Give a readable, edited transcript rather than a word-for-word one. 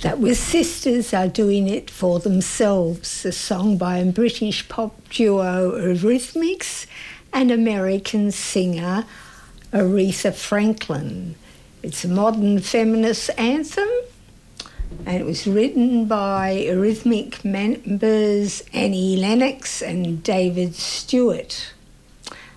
That was Sisters Are Doing It For Themselves, a song by a British pop duo Eurythmics and American singer Aretha Franklin. It's a modern feminist anthem, and it was written by Eurythmic members Annie Lennox and David Stewart.